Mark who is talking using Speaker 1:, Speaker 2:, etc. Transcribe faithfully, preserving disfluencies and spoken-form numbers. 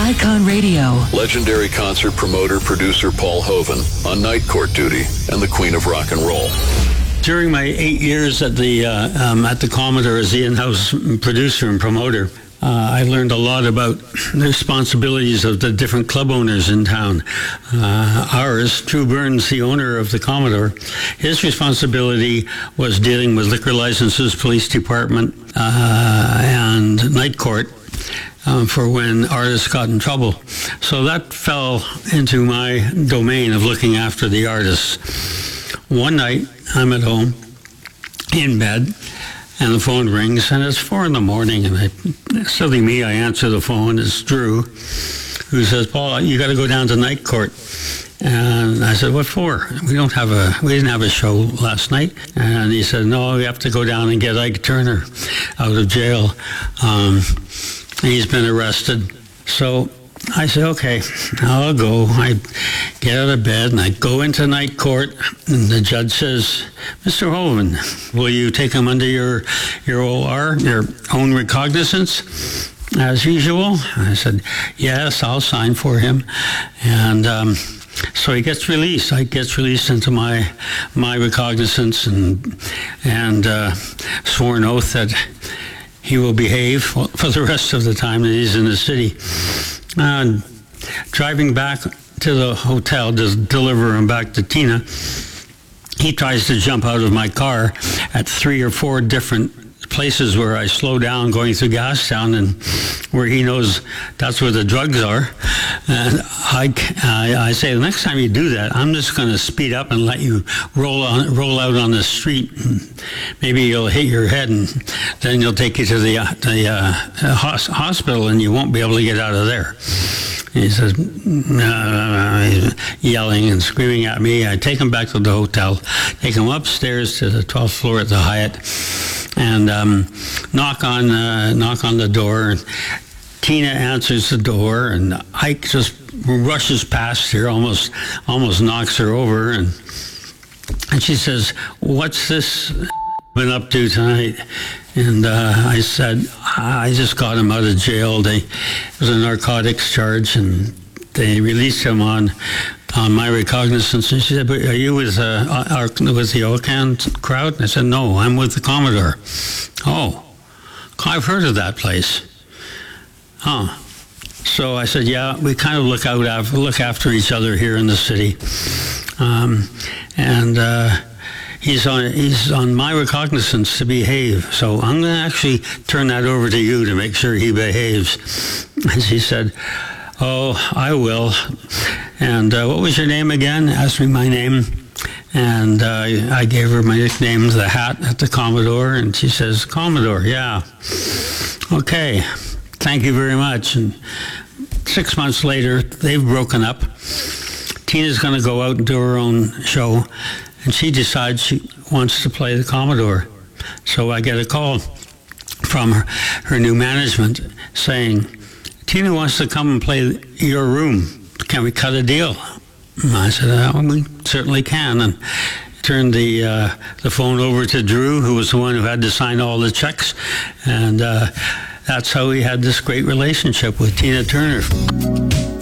Speaker 1: Icon Radio.
Speaker 2: Legendary concert promoter, producer Paul Hovan on night court duty and the Queen of Rock and Roll.
Speaker 3: During my eight years at the uh, um, at the Commodore as the in-house producer and promoter, Uh, I learned a lot about the responsibilities of the different club owners in town. Uh, ours, Drew Burns, the owner of the Commodore, his responsibility was dealing with liquor licenses, police department, uh, and night court um, for when artists got in trouble. So that fell into my domain of looking after the artists. One night, I'm at home, in bed, and the phone rings, and it's four in the morning, and I, silly me, I answer the phone. It's Drew, who says, "Paul, you got to go down to night court." And I said, "What for? We don't have a, we didn't have a show last night." And he said, "No, we have to go down and get Ike Turner out of jail. Um, he's been arrested." So I said, "Okay, I'll go." I get out of bed and I go into night court, and the judge says, "Mister Hovan, will you take him under your your O R, your own recognizance, as usual?" I said, "Yes, I'll sign for him." And um, so he gets released. I gets released into my my recognizance and and uh, sworn oath that he will behave for the rest of the time that he's in the city. Uh, driving back to the hotel to deliver him back to Tina, he tries to jump out of my car at three or four different places where I slow down going through Gastown, and where he knows that's where the drugs are. And I, I, I say, the next time you do that, I'm just going to speed up and let you roll on, roll out on the street. Maybe you'll hit your head, and then you'll take you to the, uh, the uh, hospital, and you won't be able to get out of there. He says, uh, yelling and screaming at me. I take him back to the hotel, take him upstairs to the twelfth floor at the Hyatt, and um, knock on uh, knock on the door. And Tina answers the door, and Ike just rushes past her, almost almost knocks her over, and and she says, "What's this been up to tonight?" And uh, I said, "I just got him out of jail. They, it was a narcotics charge, and they released him on on my recognizance." And she said, "But are you with uh, our, with the Okan crowd?" And I said, "No, I'm with the Commodore." "Oh, I've heard of that place." "Huh." So I said, "Yeah, we kind of look out after, look after each other here in the city." Um, and uh, he's on he's on my recognizance to behave. So I'm going to actually turn that over to you to make sure he behaves. And she said, "Oh, I will." And uh, what was your name again? Asked me my name. And uh, I gave her my nickname, the Hat at the Commodore. And she says, "Commodore, yeah. Okay, thank you very much." And six months later, they've broken up. Tina's going to go out and do her own show, and she decides she wants to play the Commodore. So I get a call from her, her new management saying, "Tina wants to come and play your room. Can we cut a deal?" And I said, "Oh, we certainly can." And turned the uh, the phone over to Drew, who was the one who had to sign all the checks. And uh, that's how we had this great relationship with Tina Turner.